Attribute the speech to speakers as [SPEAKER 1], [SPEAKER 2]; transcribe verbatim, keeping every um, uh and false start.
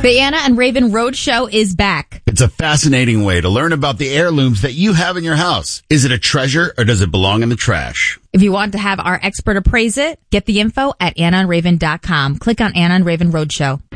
[SPEAKER 1] The Anna and Raven Roadshow is back.
[SPEAKER 2] It's a fascinating way to learn about the heirlooms that you have in your house. Is it a treasure or does it belong in the trash?
[SPEAKER 1] If you want to have our expert appraise it, get the info at anna and raven dot com. Click on Anna and Raven Roadshow.